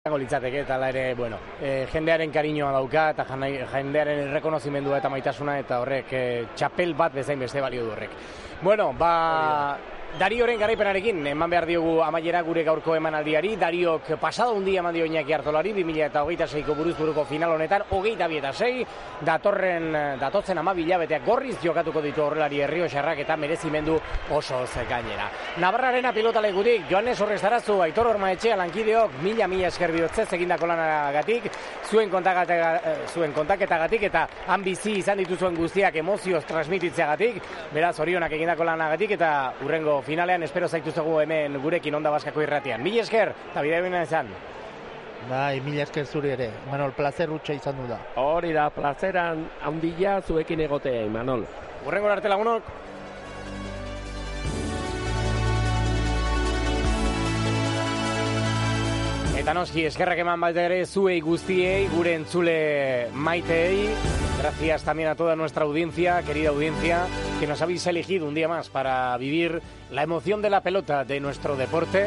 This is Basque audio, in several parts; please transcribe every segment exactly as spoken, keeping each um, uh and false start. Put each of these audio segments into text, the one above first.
litzateke, eta ere, bueno, e, jendearen kariñoa dauka, eta jendearen errekonozimendua eta maitasuna, eta horrek e, txapel bat bezain beste balio du horrek. Bueno, ba... Darioren garaipenarekin eman behar diogu amaiera gure gaurko emanaldiari. Dariok pasado un dia eman dio Iñaki Artolari bi mila hogeita seiko buruzburuko final honetan hogeita bi eta sei datorren datotzen hamabi hilabeteak gorriz jokatuko ditu horrelari Errioxarrak eta merezimendu osoz gainera. Navarrarena pilotalekutik Joanes Orrestarazu, Aitor Ormaetxea lankideok mila mila esker bihotzez egindako lanagatik, zuen zuen kontaketagatik eta han bizi izan dituzuen guztiak emozioz transmititzeagatik, beraz orionak egindako lanagatik eta urrengo finalean espero zaituztegu hemen gurekin Onda Baskako irratian. Mila esker, eta bidea bina izan. Bai, mila esker zuri ere. Imanol, placer hutsa izan du da. Hori da, placeran handila zuekin egotea, Imanol. Urrengo arte lagunok. Eta noski, eskerrak eman baita ere zuei guztiei, gure entzule maiteei. Gracias también a toda nuestra audiencia, querida audiencia, que nos habéis elegido un día más para vivir la emoción de la pelota, de nuestro deporte.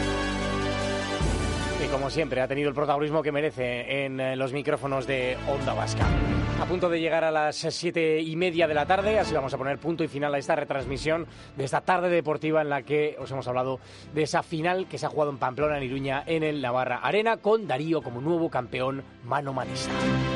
Y como siempre, ha tenido el protagonismo que merece en los micrófonos de Onda Vasca. A punto de llegar a las siete y media de la tarde, así vamos a poner punto y final a esta retransmisión de esta tarde deportiva en la que os hemos hablado de esa final que se ha jugado en Pamplona, en Iruña, en el Navarra Arena, con Darío como nuevo campeón mano-manista.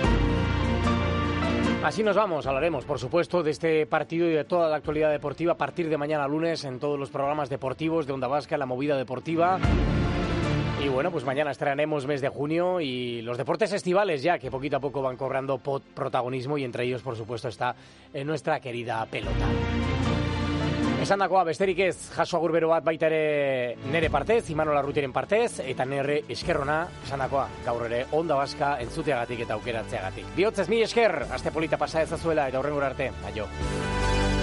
Así nos vamos, hablaremos por supuesto de este partido y de toda la actualidad deportiva a partir de mañana lunes en todos los programas deportivos de Onda Vasca, la movida deportiva. Y bueno, pues mañana estrenaremos mes de junio y los deportes estivales ya que poquito a poco van cobrando protagonismo y entre ellos por supuesto está en nuestra querida pelota. Esandakoa besterik ez, jaso agurbero bat baita ere nere partez, Imanol Arrutiren partez, eta nere eskerrona, esandakoa gaur ere Onda Vasca entzuteagatik eta aukeratzeagatik. Bihotzez mi esker, aste polita pasa ezazuela eta horrengora arte, aio.